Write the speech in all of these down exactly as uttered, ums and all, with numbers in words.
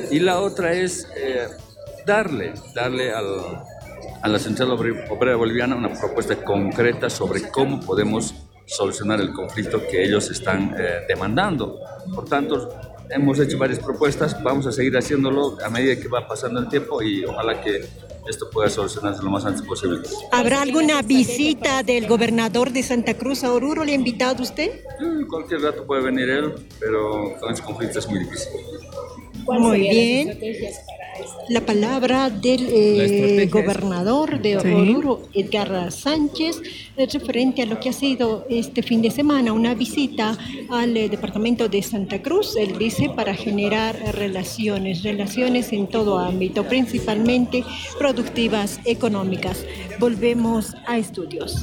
Y la otra es eh, darle, darle al, a la Central Obrera Boliviana una propuesta concreta sobre cómo podemos solucionar el conflicto que ellos están eh, demandando. Por tanto, hemos hecho varias propuestas, vamos a seguir haciéndolo a medida que va pasando el tiempo y ojalá que esto pueda solucionarse lo más antes posible. ¿Habrá alguna visita del gobernador de Santa Cruz a Oruro? ¿Le ha invitado usted? Sí, cualquier rato puede venir él, pero con ese conflicto es muy difícil. Muy bien. La palabra del eh, gobernador de Oruro, sí. Edgar Sánchez, es referente a lo que ha sido este fin de semana, una visita al eh, departamento de Santa Cruz, él dice, para generar relaciones, relaciones en todo ámbito, principalmente productivas, económicas. Volvemos a estudios.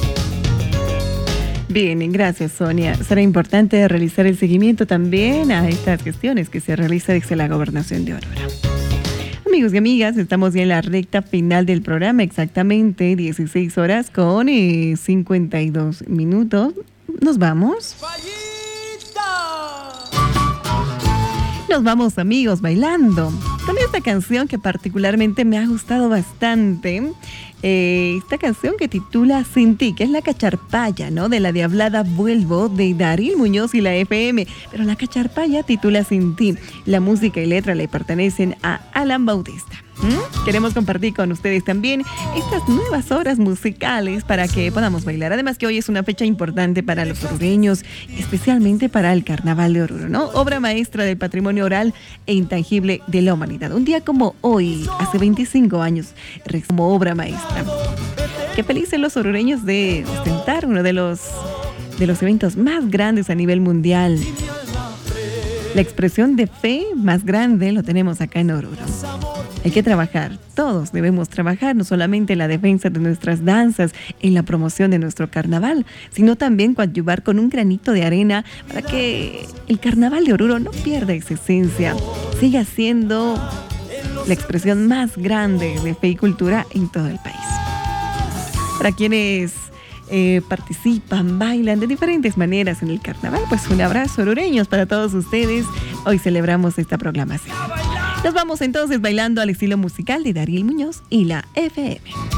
Bien, gracias, Sonia. Será importante realizar el seguimiento también a estas gestiones que se realizan desde la Gobernación de Oruro. Amigos y amigas, estamos ya en la recta final del programa, exactamente dieciséis horas con eh, cincuenta y dos minutos. ¿Nos vamos? Nos vamos, amigos, bailando con esta canción que particularmente me ha gustado bastante. Eh, esta canción que titula Sin Ti, que es la cacharpaya, ¿no? De la Diablada Vuelvo, de Daryl Muñoz y la F M. Pero la cacharpaya titula Sin Ti. La música y letra le pertenecen a Alan Bautista. ¿Mm? Queremos compartir con ustedes también estas nuevas obras musicales para que podamos bailar. Además que hoy es una fecha importante para los orureños, especialmente para el Carnaval de Oruro, ¿no? Obra maestra del patrimonio oral e intangible de la humanidad. Un día como hoy, hace veinticinco años, como obra maestra. Qué felices los orureños de ostentar uno de los, de los eventos más grandes a nivel mundial. La expresión de fe más grande lo tenemos acá en Oruro. Hay que trabajar, todos debemos trabajar, no solamente en la defensa de nuestras danzas, en la promoción de nuestro carnaval, sino también coadyuvar con un granito de arena para que el carnaval de Oruro no pierda esa esencia, siga siendo la expresión más grande de fe y cultura en todo el país. Para quienes eh, participan, bailan de diferentes maneras en el carnaval, pues un abrazo orureños para todos ustedes. Hoy celebramos esta programación. Nos vamos entonces bailando al estilo musical de Daryl Muñoz y la F M.